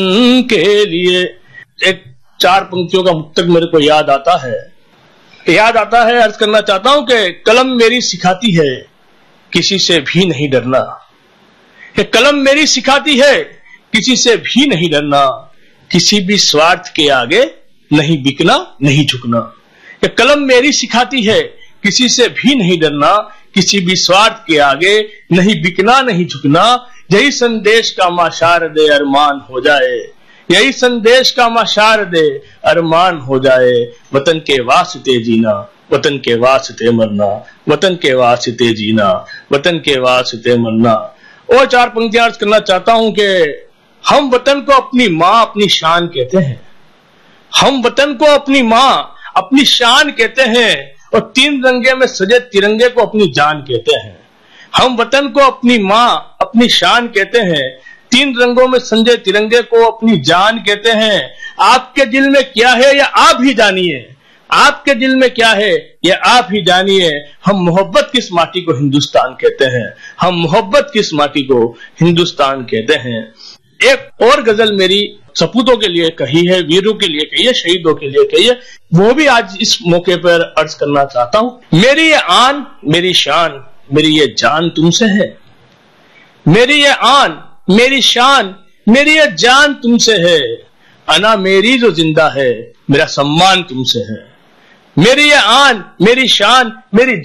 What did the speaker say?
के लिए एक 4 पंक्तियों का मुक्तक मेरे को याद आता है, अर्ज करना चाहता हूं कि कलम मेरी सिखाती है किसी से भी नहीं डरना, कि कलम मेरी सिखाती है किसी से भी नहीं डरना, किसी भी स्वार्थ के आगे नहीं बिकना नहीं झुकना। कि कलम मेरी सिखाती है किसी से भी नहीं डरना, किसी भी स्वार्थ के आगे नहीं बिकना नहीं झुकना। यही संदेश का माशार दे अरमान हो जाए, यही संदेश का माशार दे अरमान हो जाए। वतन के वास्ते जीना, वतन के वास्ते मरना, वतन के वास्ते जीना, वतन के वास्ते मरना। और 4 पंक्तियां अर्ज करना चाहता हूं कि हम वतन को अपनी माँ अपनी शान कहते हैं, हम वतन को अपनी माँ अपनी शान कहते हैं, और 3 रंगे में सजे तिरंगे को अपनी जान कहते हैं। हम वतन को अपनी माँ अपनी शान कहते हैं, 3 रंगों में संजय तिरंगे को अपनी जान कहते हैं। आपके दिल में क्या है या आप ही जानिए, आपके दिल में क्या है ये आप ही जानिए। हम मोहब्बत किस माटी को हिंदुस्तान कहते हैं, हम मोहब्बत किस माटी को हिंदुस्तान कहते हैं। एक और गजल मेरी सपूतों के लिए कही है, वीरों के लिए कही है, शहीदों के लिए कही है, वो भी आज इस मौके पर अर्ज करना चाहता हूं। मेरी ये आन मेरी शान मेरी ये जान तुमसे है, मेरी ये आन मेरी शान मेरी ये जान तुमसे है। अना मेरी जो जिंदा है मेरा सम्मान तुमसे है। मेरी ये आन मेरी शान मेरी